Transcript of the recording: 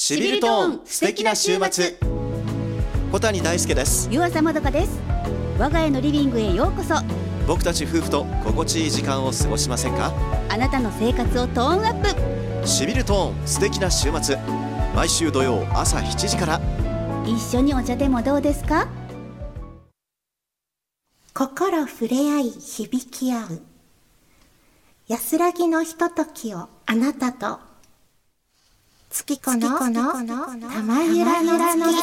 しびるトーン素敵な週末。小谷大輔です。 湯浅まどかです。我が家のリビングへようこそ。 僕たち夫婦と心地いい時間を過ごしませんか？ あなたの生活をトーンアップ。 しびるトーン素敵な週末、毎週土曜朝7時から。 一緒にお茶でもどうですか？ 心触れ合い響き合う安らぎのひとときをあなたと。月子の玉ゆらゆらの月。